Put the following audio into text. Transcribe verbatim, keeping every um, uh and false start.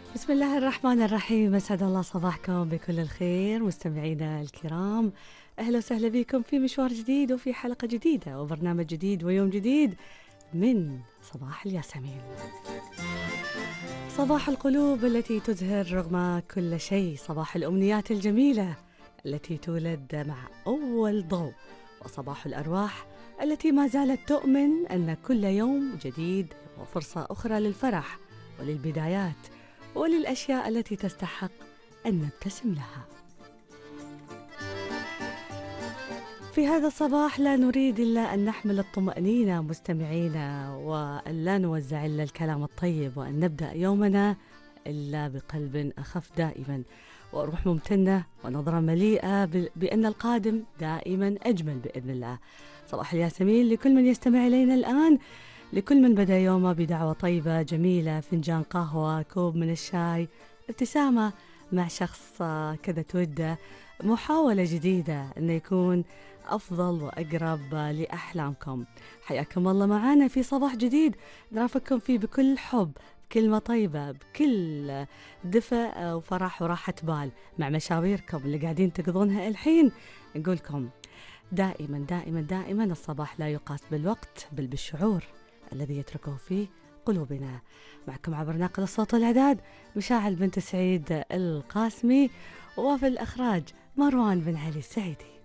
بسم الله الرحمن الرحيم، أسعد الله صباحكم بكل الخير مستمعينا الكرام. أهلا وسهلا بكم في مشوار جديد وفي حلقة جديدة وبرنامج جديد ويوم جديد من صباح الياسمين. صباح القلوب التي تزهر رغم كل شيء، صباح الأمنيات الجميلة التي تولد مع أول ضوء، وصباح الأرواح التي ما زالت تؤمن أن كل يوم جديد وفرصة أخرى للفرح وللبدايات وللأشياء التي تستحق أن نبتسم لها. في هذا الصباح لا نريد إلا أن نحمل الطمأنينة مستمعينا، وأن لا نوزع إلا الكلام الطيب، وأن نبدأ يومنا إلا بقلب أخف دائما وروح ممتنة ونظرة مليئة بأن القادم دائما أجمل بإذن الله. صباح الياسمين لكل من يستمع إلينا الآن، لكل من بدأ يومه بدعوة طيبة جميلة، فنجان قهوة، كوب من الشاي، ابتسامة مع شخص كذا توده، محاولة جديدة أنه يكون أفضل وأقرب لأحلامكم. حياكم الله معنا في صباح جديد نرافقكم فيه بكل حب، بكلمة طيبة، بكل دفء وفرح وراحة بال، مع مشاويركم اللي قاعدين تقضونها الحين. نقولكم دائما دائما دائما الصباح لا يقاس بالوقت بل بالشعور الذي يتركه في قلوبنا. معكم عبر ناقل الصوت والإعداد مشاعل بنت سعيد القاسمي، وفي الإخراج مروان بن علي السعيدي.